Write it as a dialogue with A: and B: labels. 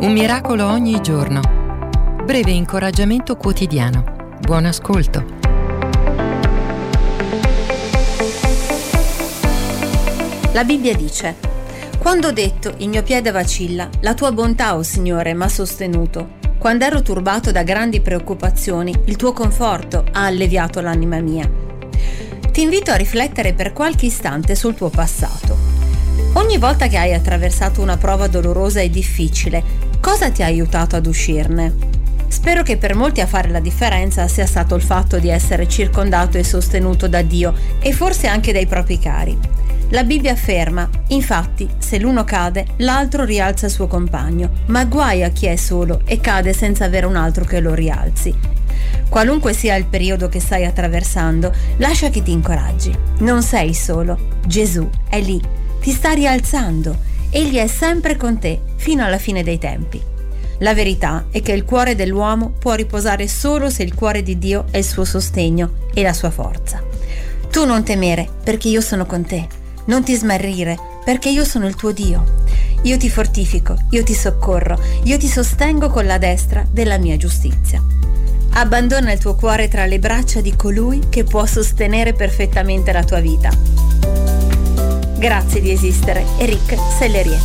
A: Un miracolo ogni giorno. Breve incoraggiamento quotidiano. Buon ascolto.
B: La Bibbia dice: quando ho detto il mio piede vacilla, la tua bontà, o Signore, m'ha sostenuto. Quando ero turbato da grandi preoccupazioni, il tuo conforto ha alleviato l'anima mia. Ti invito a riflettere per qualche istante sul tuo passato. Ogni volta che hai attraversato una prova dolorosa e difficile, cosa ti ha aiutato ad uscirne? Spero che per molti a fare la differenza sia stato il fatto di essere circondato e sostenuto da Dio e forse anche dai propri cari. La Bibbia afferma, infatti, se l'uno cade, l'altro rialza il suo compagno, ma guai a chi è solo e cade senza avere un altro che lo rialzi. Qualunque sia il periodo che stai attraversando, lascia che ti incoraggi. Non sei solo. Gesù è lì, ti sta rialzando. Egli è sempre con te, fino alla fine dei tempi. La verità è che il cuore dell'uomo può riposare solo se il cuore di Dio è il suo sostegno e la sua forza. Tu non temere, perché io sono con te. Non ti smarrire, perché io sono il tuo Dio. Io ti fortifico, io ti soccorro, io ti sostengo con la destra della mia giustizia. Abbandona il tuo cuore tra le braccia di colui che può sostenere perfettamente la tua vita. Grazie di esistere, Eric Sellerie.